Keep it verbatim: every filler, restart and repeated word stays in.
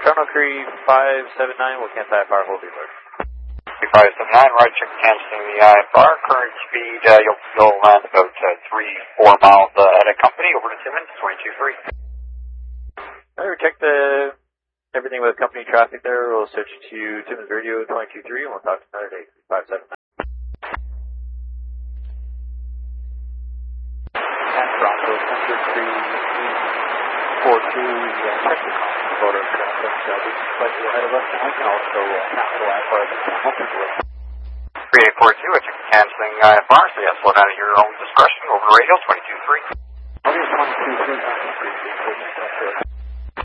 Toronto three five seven nine, we'll cancel I F R, hold the alert. three five seven nine, Roger, canceling the I F R. Current speed, uh, you'll, you'll land about uh, three, four miles uh, ahead of company. Over to Timmins, twenty-two three. Alright, we check the, everything with company traffic there. We'll switch to Timmins Radio twenty-two three, and we'll talk to another day, three five seven nine. And Toronto, Center three four two, we uh, check the photo traffic. Uh, this is slightly ahead of us, and we can also uh, cancel I F R the Hamilton way. three eight four two, it's canceling I F R, so yeah, slow down at your own discretion. Over radio, twenty-two three. Okay, twenty-two three,